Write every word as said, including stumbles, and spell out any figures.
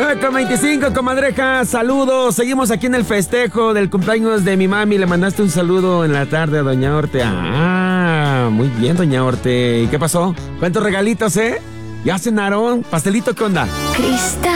nueve con veinticinco, comadreja, saludos. Seguimos aquí en el festejo del cumpleaños de mi mami. Le mandaste un saludo en la tarde a doña Orte. Ah, muy bien, doña Orte. ¿Y qué pasó? ¿Cuántos regalitos, eh? ¿Ya cenaron? ¿Pastelito qué onda? Cristal.